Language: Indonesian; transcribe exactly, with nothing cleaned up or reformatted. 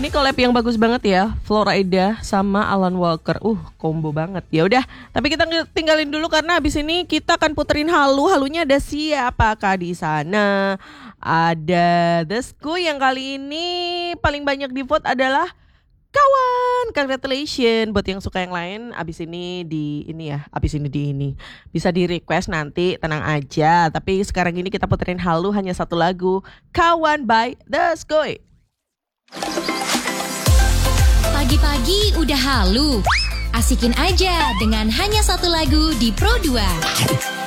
Ini collab yang bagus banget ya, Florida sama Alan Walker. Uh, combo banget. Ya udah, tapi kita tinggalin dulu karena habis ini kita akan puterin halu. Halunya ada siapakah di sana? Ada The Sku yang kali ini paling banyak di vote adalah kawan. Congratulations buat yang suka yang lain. Abis ini di ini ya, abis ini di ini bisa di request nanti, tenang aja. Tapi sekarang ini kita puterin halu hanya satu lagu, Kawan by The Sku. Pagi-pagi udah halu. Asikin aja dengan hanya satu lagu di Pro dua.